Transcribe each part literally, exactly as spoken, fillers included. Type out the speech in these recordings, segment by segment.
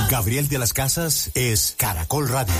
Gabriel de las Casas es Caracol Radio.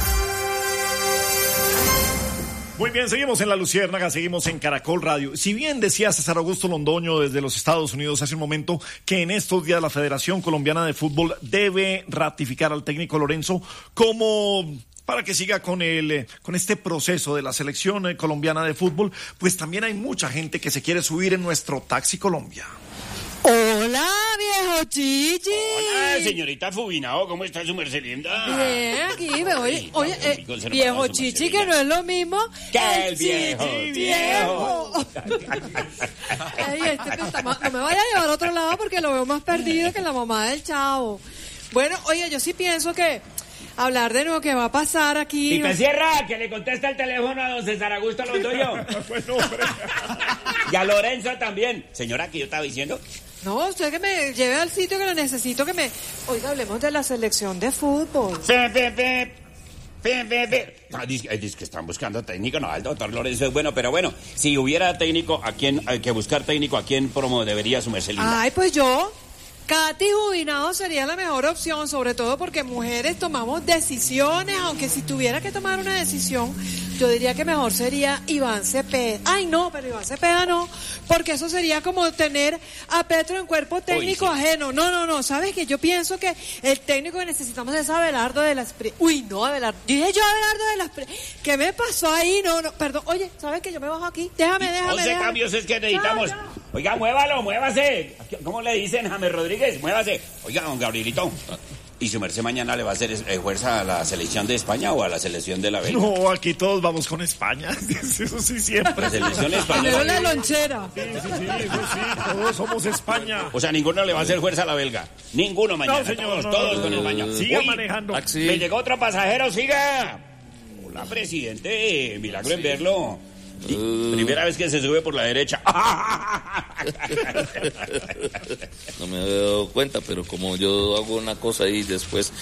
Muy bien, seguimos en La Luciérnaga, seguimos en Caracol Radio. Si bien decía César Augusto Londoño desde los Estados Unidos hace un momento que en estos días la Federación Colombiana de Fútbol debe ratificar al técnico Lorenzo como para que siga con el con este proceso de la selección colombiana de fútbol, pues también hay mucha gente que se quiere subir en nuestro Taxi Colombia. Hola, viejo Chichi. Hola, señorita Fubinao, ¿cómo está su merced linda? Bien, aquí me oye, oye, eh, viejo Chichi, que no es lo mismo que el viejo, viejo. Ay, este no, está más, no me vaya a llevar a otro lado porque lo veo más perdido que la mamá del Chavo. Bueno, oye, yo sí pienso que hablar de lo que va a pasar aquí. Y te cierra, que le contesta el teléfono a don César Augusto Londoño. Bueno, hombre. Y a Lorenzo también. Señora, que yo estaba diciendo. No, usted que me lleve al sitio que lo necesito, que me... Oiga, hablemos de la selección de fútbol. Pe, pe, pe. Pe, pe, pe. No, dice, dice que están buscando técnico, no, el doctor Lorenzo es bueno, pero bueno, si hubiera técnico, ¿a quién, hay que buscar técnico, a quién promo debería su merced linda? Ay, pues yo... Katy Jubinado sería la mejor opción, sobre todo porque mujeres tomamos decisiones, aunque si tuviera que tomar una decisión, yo diría que mejor sería Iván Cepeda. Ay, no, pero Iván Cepeda no, porque eso sería como tener a Petro en cuerpo técnico Uy, sí. ajeno. No, no, no, ¿sabes qué? Yo pienso que el técnico que necesitamos es Abelardo de las... Pri- Uy, no, Abelardo. Dije yo Abelardo de las... Pri- ¿Qué me pasó ahí? No, no, perdón. Oye, ¿sabes qué? Yo me bajo aquí. Déjame, déjame, once déjame. cambios es que necesitamos. No, no. Oiga, muévalo, muévase. ¿Cómo le dicen, James Rodríguez? Muévase. Oiga, don Gabrielito, ¿y su merced mañana le va a hacer eh, fuerza a la selección de España o a la selección de la Belga? No, aquí todos vamos con España. Eso sí, siempre. La selección española. la lonchera. Sí, sí, sí, eso sí, todos somos España. O sea, ninguno le va a hacer fuerza a la belga. Ninguno mañana. No, señor, todos, no, todos no, con no, España. Siga Uy, manejando. Taxi. Me llegó otro pasajero, siga. Hola, presidente. Milagro en verlo. Sí, uh. Primera vez que se sube por la derecha. No me he dado cuenta, pero como yo hago una cosa y después